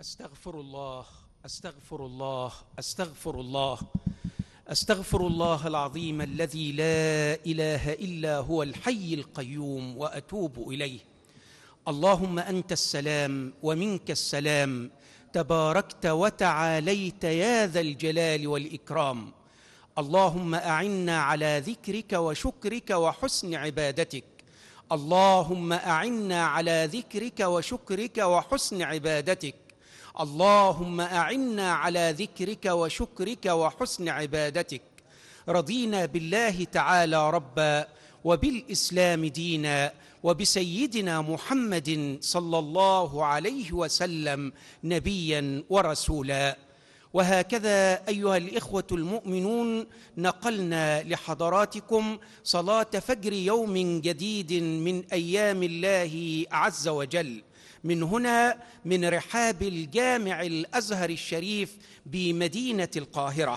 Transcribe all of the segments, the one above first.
أستغفر الله أستغفر الله أستغفر الله أستغفر الله العظيم الذي لا إله إلا هو الحي القيوم وأتوب إليه. اللهم أنت السلام ومنك السلام، تباركت وتعاليت يا ذا الجلال والإكرام. اللهم أعنا على ذكرك وشكرك وحسن عبادتك. اللهم أعنا على ذكرك وشكرك وحسن عبادتك. اللهم أعنا على ذكرك وشكرك وحسن عبادتك. رضينا بالله تعالى ربا، وبالإسلام دينا، وبسيدنا محمد صلى الله عليه وسلم نبيا ورسولا. وهكذا أيها الإخوة المؤمنون، نقلنا لحضراتكم صلاة فجر يوم جديد من أيام الله عز وجل، من هنا من رحاب الجامع الأزهر الشريف بمدينة القاهرة.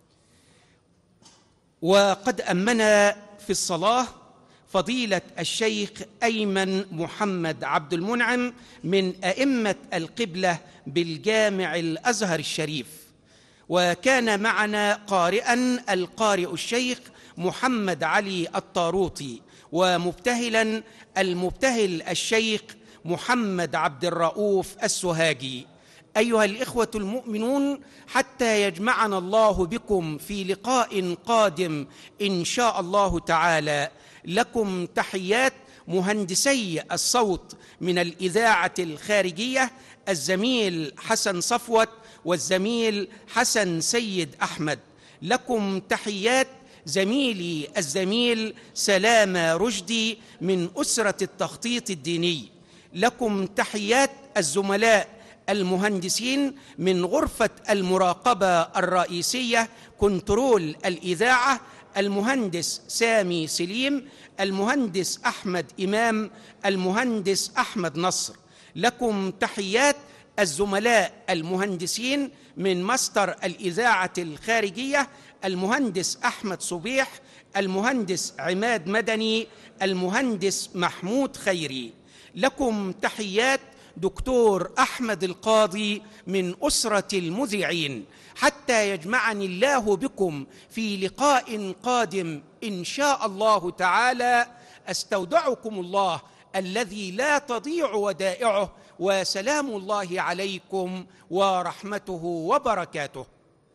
وقد أمنا في الصلاة فضيلة الشيخ أيمن محمد عبد المنعم من أئمة القبلة بالجامع الأزهر الشريف، وكان معنا قارئا القارئ الشيخ محمد علي الطاروطي، ومبتهلا المبتهل الشيخ محمد عبد الرؤوف السوهاجي. أيها الإخوة المؤمنون، حتى يجمعنا الله بكم في لقاء قادم إن شاء الله تعالى، لكم تحيات مهندسي الصوت من الإذاعة الخارجية، الزميل حسن صفوت والزميل حسن سيد أحمد. لكم تحيات زميلي الزميل سلامة رشدي من أسرة التخطيط الديني. لكم تحيات الزملاء المهندسين من غرفة المراقبة الرئيسية كنترول الإذاعة، المهندس سامي سليم، المهندس أحمد إمام، المهندس أحمد نصر. لكم تحيات الزملاء المهندسين من ماستر الإذاعة الخارجية، المهندس أحمد صبيح، المهندس عماد مدني، المهندس محمود خيري. لكم تحيات دكتور أحمد القاضي من أسرة المذيعين. حتى يجمعني الله بكم في لقاء قادم إن شاء الله تعالى، أستودعكم الله الذي لا تضيع ودائعه، وسلام الله عليكم ورحمته وبركاته.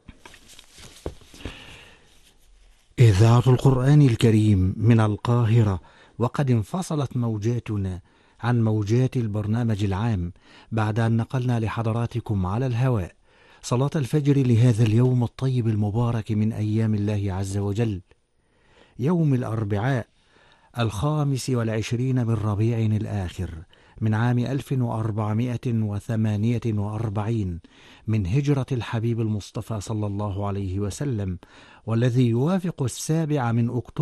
إذاعة القرآن الكريم من القاهرة، وقد انفصلت موجاتنا عن موجات البرنامج العام بعد أن نقلنا لحضراتكم على الهواء صلاة الفجر لهذا اليوم الطيب المبارك من أيام الله عز وجل، يوم الأربعاء 25 من ربيع الآخر من عام 1448 من هجرة الحبيب المصطفى صلى الله عليه وسلم، والذي يوافق 7 من أكتوبر